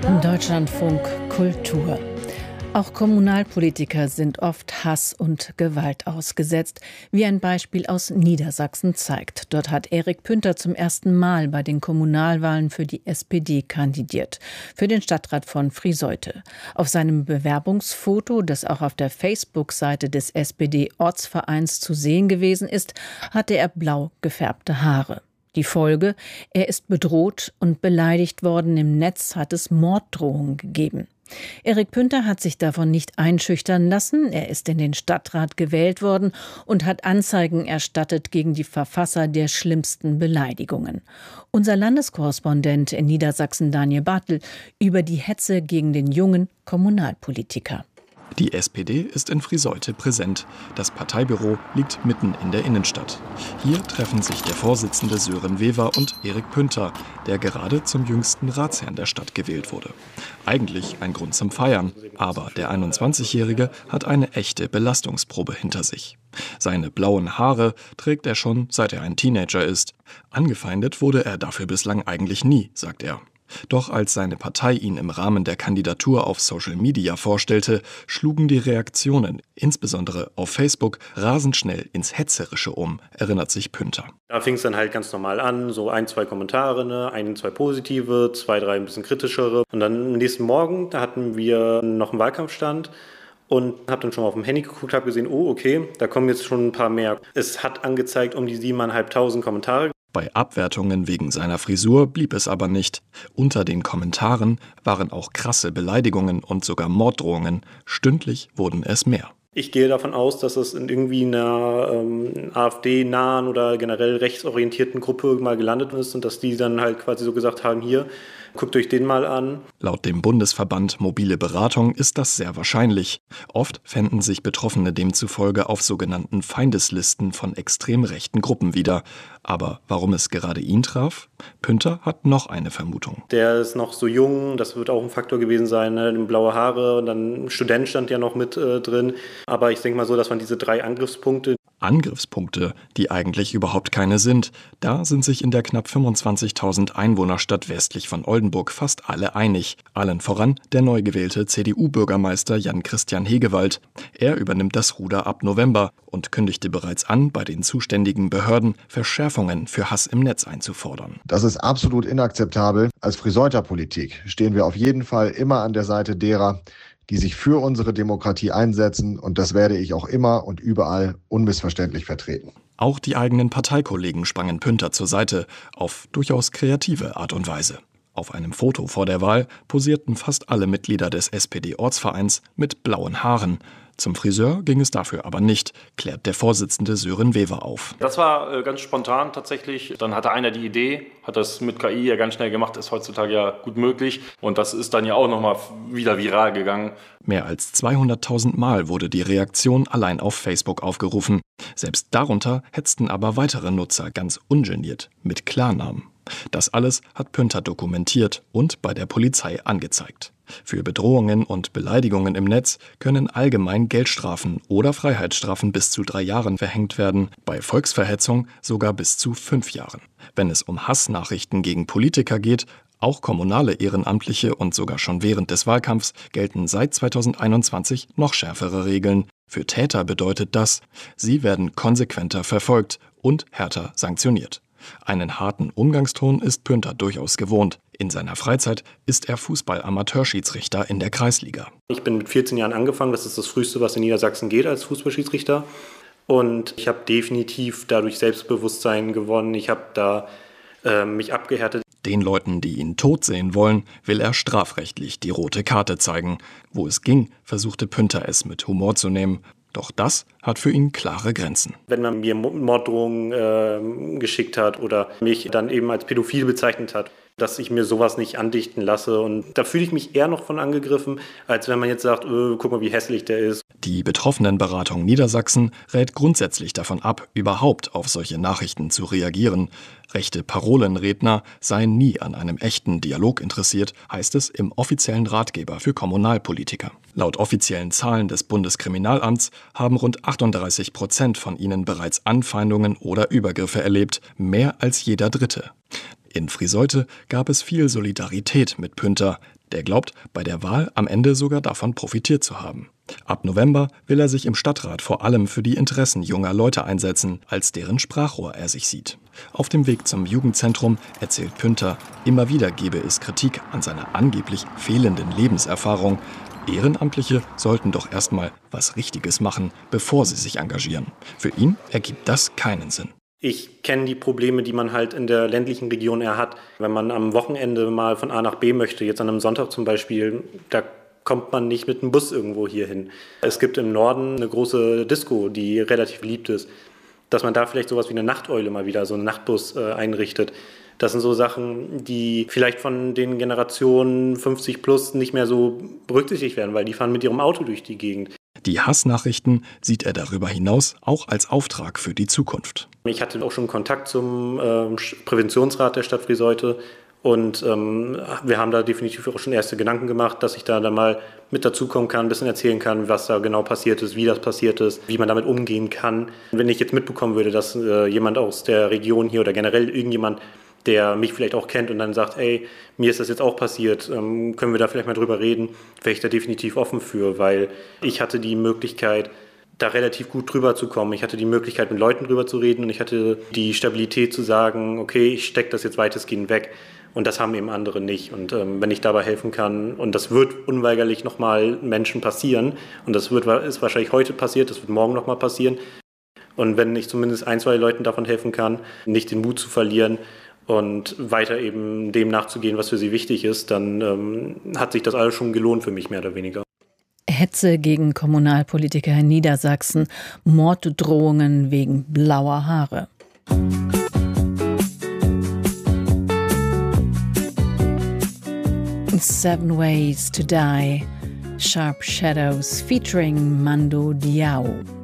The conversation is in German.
Deutschlandfunk Kultur. Auch Kommunalpolitiker sind oft Hass und Gewalt ausgesetzt, wie ein Beispiel aus Niedersachsen zeigt. Dort hat Erik Pünter zum ersten Mal bei den Kommunalwahlen für die SPD kandidiert, für den Stadtrat von Friseute. Auf seinem Bewerbungsfoto, das auch auf der Facebook-Seite des SPD-Ortsvereins zu sehen gewesen ist, hatte er blau gefärbte Haare. Die Folge: Er ist bedroht und beleidigt worden. Im Netz hat es Morddrohungen gegeben. Erik Pünter hat sich davon nicht einschüchtern lassen. Er ist in den Stadtrat gewählt worden und hat Anzeigen erstattet gegen die Verfasser der schlimmsten Beleidigungen. Unser Landeskorrespondent in Niedersachsen, Daniel Bartel, über die Hetze gegen den jungen Kommunalpolitiker. Die SPD ist in Friseute präsent. Das Parteibüro liegt mitten in der Innenstadt. Hier treffen sich der Vorsitzende Sören Wever und Erik Pünter, der gerade zum jüngsten Ratsherrn der Stadt gewählt wurde. Eigentlich ein Grund zum Feiern, aber der 21-Jährige hat eine echte Belastungsprobe hinter sich. Seine blauen Haare trägt er schon, seit er ein Teenager ist. Angefeindet wurde er dafür bislang eigentlich nie, sagt er. Doch als seine Partei ihn im Rahmen der Kandidatur auf Social Media vorstellte, schlugen die Reaktionen, insbesondere auf Facebook, rasend schnell ins Hetzerische um, erinnert sich Pünter. Da fing es dann halt ganz normal an, so 1, 2 Kommentare, 1, 2 positive, 2, 3 ein bisschen kritischere. Und dann am nächsten Morgen, da hatten wir noch einen Wahlkampfstand. Und habe dann schon mal auf dem Handy geguckt, habe gesehen, oh okay, da kommen jetzt schon ein paar mehr. Es hat angezeigt um die 7.500 Kommentare. Bei Abwertungen wegen seiner Frisur blieb es aber nicht. Unter den Kommentaren waren auch krasse Beleidigungen und sogar Morddrohungen. Stündlich wurden es mehr. Ich gehe davon aus, dass es in irgendwie einer AfD-nahen oder generell rechtsorientierten Gruppe mal gelandet ist und dass die dann halt quasi so gesagt haben, hier, guckt euch den mal an. Laut dem Bundesverband Mobile Beratung ist das sehr wahrscheinlich. Oft fänden sich Betroffene demzufolge auf sogenannten Feindeslisten von extrem rechten Gruppen wieder. Aber warum es gerade ihn traf? Pünter hat noch eine Vermutung. Der ist noch so jung, das wird auch ein Faktor gewesen sein, ne? Blaue Haare und dann ein Student stand ja noch mit drin. Aber ich denke mal so, dass man diese 3 Angriffspunkte, die eigentlich überhaupt keine sind. Da sind sich in der knapp 25.000 Einwohnerstadt westlich von Oldenburg fast alle einig. Allen voran der neu gewählte CDU-Bürgermeister Jan-Christian Hegewald. Er übernimmt das Ruder ab November und kündigte bereits an, bei den zuständigen Behörden Verschärfungen für Hass im Netz einzufordern. Das ist absolut inakzeptabel. Als Friseuter Politik stehen wir auf jeden Fall immer an der Seite derer, die sich für unsere Demokratie einsetzen, und das werde ich auch immer und überall unmissverständlich vertreten. Auch die eigenen Parteikollegen sprangen Pünter zur Seite, auf durchaus kreative Art und Weise. Auf einem Foto vor der Wahl posierten fast alle Mitglieder des SPD-Ortsvereins mit blauen Haaren. Zum Friseur ging es dafür aber nicht, klärt der Vorsitzende Sören Wever auf. Das war ganz spontan tatsächlich. Dann hatte einer die Idee, hat das mit KI ja ganz schnell gemacht, ist heutzutage ja gut möglich. Und das ist dann ja auch nochmal wieder viral gegangen. Mehr als 200.000 Mal wurde die Reaktion allein auf Facebook aufgerufen. Selbst darunter hetzten aber weitere Nutzer ganz ungeniert mit Klarnamen. Das alles hat Pünter dokumentiert und bei der Polizei angezeigt. Für Bedrohungen und Beleidigungen im Netz können allgemein Geldstrafen oder Freiheitsstrafen bis zu 3 Jahren verhängt werden, bei Volksverhetzung sogar bis zu 5 Jahren. Wenn es um Hassnachrichten gegen Politiker geht, auch kommunale Ehrenamtliche und sogar schon während des Wahlkampfs gelten seit 2021 noch schärfere Regeln. Für Täter bedeutet das, sie werden konsequenter verfolgt und härter sanktioniert. Einen harten Umgangston ist Pünter durchaus gewohnt. In seiner Freizeit ist er Fußball-Amateurschiedsrichter in der Kreisliga. Ich bin mit 14 Jahren angefangen, das ist das Früheste, was in Niedersachsen geht als Fußballschiedsrichter. Und ich habe definitiv dadurch Selbstbewusstsein gewonnen, ich habe da mich abgehärtet. Den Leuten, die ihn tot sehen wollen, will er strafrechtlich die rote Karte zeigen. Wo es ging, versuchte Pünter es mit Humor zu nehmen. Doch das hat für ihn klare Grenzen. Wenn man mir Morddrohungen geschickt hat oder mich dann eben als pädophil bezeichnet hat, dass ich mir sowas nicht andichten lasse. Und da fühle ich mich eher noch von angegriffen, als wenn man jetzt sagt, guck mal, wie hässlich der ist. Die Betroffenenberatung Niedersachsen rät grundsätzlich davon ab, überhaupt auf solche Nachrichten zu reagieren. Rechte Parolenredner seien nie an einem echten Dialog interessiert, heißt es im offiziellen Ratgeber für Kommunalpolitiker. Laut offiziellen Zahlen des Bundeskriminalamts haben rund 38% von ihnen bereits Anfeindungen oder Übergriffe erlebt, mehr als jeder Dritte. In Friseute gab es viel Solidarität mit Pünter. Der glaubt, bei der Wahl am Ende sogar davon profitiert zu haben. Ab November will er sich im Stadtrat vor allem für die Interessen junger Leute einsetzen, als deren Sprachrohr er sich sieht. Auf dem Weg zum Jugendzentrum erzählt Pünter, immer wieder gebe es Kritik an seiner angeblich fehlenden Lebenserfahrung. Ehrenamtliche sollten doch erstmal was Richtiges machen, bevor sie sich engagieren. Für ihn ergibt das keinen Sinn. Ich kenne die Probleme, die man halt in der ländlichen Region eher hat. Wenn man am Wochenende mal von A nach B möchte, jetzt an einem Sonntag zum Beispiel, da kommt man nicht mit dem Bus irgendwo hier hin. Es gibt im Norden eine große Disco, die relativ beliebt ist. Dass man da vielleicht sowas wie eine Nachteule mal wieder, so einen Nachtbus einrichtet. Das sind so Sachen, die vielleicht von den Generationen 50 plus nicht mehr so berücksichtigt werden, weil die fahren mit ihrem Auto durch die Gegend. Die Hassnachrichten sieht er darüber hinaus auch als Auftrag für die Zukunft. Ich hatte auch schon Kontakt zum Präventionsrat der Stadt Friseute und wir haben da definitiv auch schon erste Gedanken gemacht, dass ich da dann mal mit dazukommen kann, ein bisschen erzählen kann, was da genau passiert ist, wie das passiert ist, wie man damit umgehen kann. Wenn ich jetzt mitbekommen würde, dass jemand aus der Region hier oder generell irgendjemand, der mich vielleicht auch kennt und dann sagt, ey, mir ist das jetzt auch passiert, können wir da vielleicht mal drüber reden, wäre ich da definitiv offen für, weil ich hatte die Möglichkeit, da relativ gut drüber zu kommen. Ich hatte die Möglichkeit, mit Leuten drüber zu reden und ich hatte die Stabilität zu sagen, okay, ich stecke das jetzt weitestgehend weg. Und das haben eben andere nicht. Und wenn ich dabei helfen kann, und das wird unweigerlich nochmal Menschen passieren, und das ist wahrscheinlich heute passiert, das wird morgen nochmal passieren. Und wenn ich zumindest 1, 2 Leuten davon helfen kann, nicht den Mut zu verlieren, und weiter eben dem nachzugehen, was für sie wichtig ist, dann hat sich das alles schon gelohnt für mich, mehr oder weniger. Hetze gegen Kommunalpolitiker in Niedersachsen, Morddrohungen wegen blauer Haare. Seven Ways to Die, Sharp Shadows featuring Mando Diao.